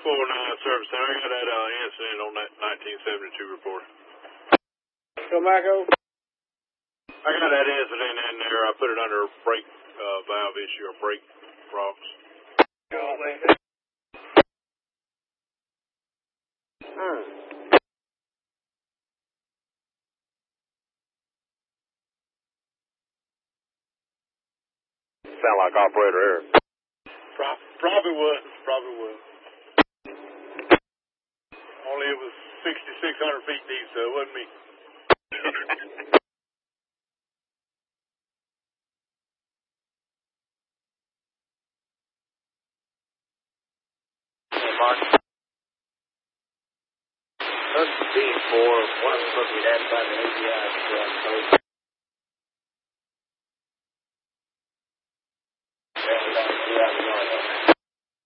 49 Service Center. I got that incident on that 1972 report. So, Marco? I got that incident in there. I put it under brake valve issue or brake problems. Sound like operator error. Probably was. Only it was 6,600 feet deep, so it wasn't me. Mark. Speed for one of them supposed to be identified in the API.